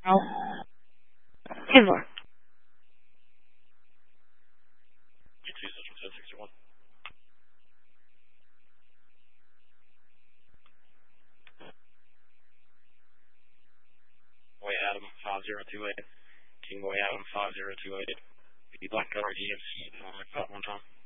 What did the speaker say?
Kenmore. G2 Central 1061. Boy Adam 5028. King Boy Adam 5028. Be Black Color EMC on my 1 time.